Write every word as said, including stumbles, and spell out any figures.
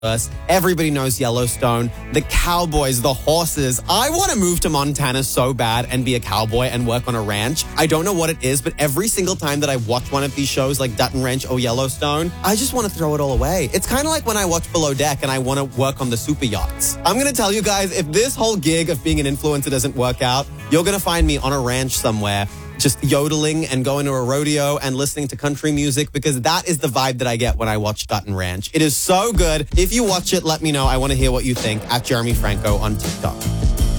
Everybody knows Yellowstone, the cowboys, the horses. I want to move to Montana so bad and be a cowboy and work on a ranch. I don't know what it is, but every single time that I watch one of these shows like Dutton Ranch or Yellowstone, I just want to throw it all away. It's kind of like when I watch Below Deck and I want to work on the super yachts. I'm going to tell you guys, if this whole gig of being an influencer doesn't work out, you're going to find me on a ranch somewhere, just yodeling and going to a rodeo and listening to country music, because that is the vibe that I get when I watch Dutton Ranch. It is so good. If you watch it, let me know. I want to hear what you think at Jeremy Franco on TikTok.